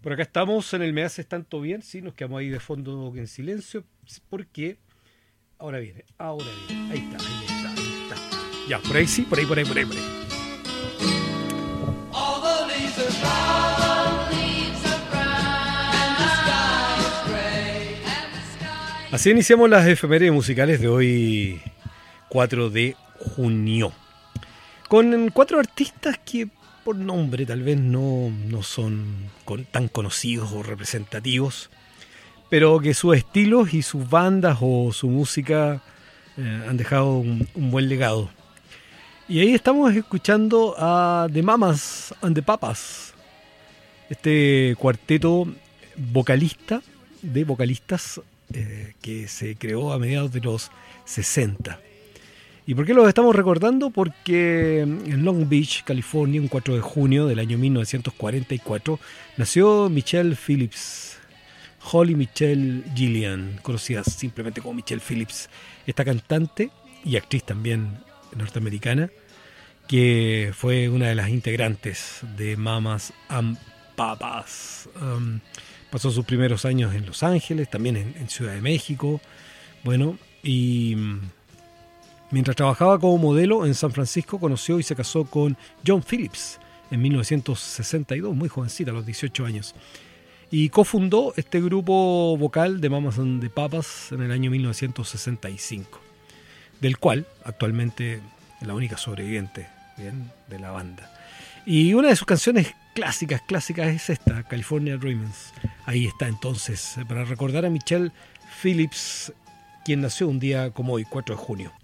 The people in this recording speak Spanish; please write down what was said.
Por acá estamos en el Me Haces Tanto Bien, sí, nos quedamos ahí de fondo en silencio, porque ahora viene, ahí está. Ya, por ahí sí, por ahí. All the leaves are brown, and the sky is gray. Así iniciamos las efemérides musicales de hoy, 4 de junio. Con 4 artistas que por nombre tal vez no son tan conocidos o representativos, pero que sus estilos y sus bandas o su música han dejado un buen legado. Y ahí estamos escuchando a The Mamas and the Papas, este cuarteto vocalistas que se creó a mediados de los 60. ¿Y por qué los estamos recordando? Porque en Long Beach, California, un 4 de junio del año 1944, nació Michelle Phillips, Holly Michelle Gillian, conocida simplemente como Michelle Phillips, esta cantante y actriz también norteamericana, que fue una de las integrantes de Mamas and Papas. Pasó sus primeros años en Los Ángeles, también en Ciudad de México, y mientras trabajaba como modelo en San Francisco, conoció y se casó con John Phillips en 1962, muy jovencita, a los 18 años. Y cofundó este grupo vocal de Mamas and the Papas en el año 1965, del cual actualmente es la única sobreviviente de la banda. Y una de sus canciones clásicas es esta, California Dreamers. Ahí está entonces, para recordar a Michelle Phillips, quien nació un día como hoy, 4 de junio.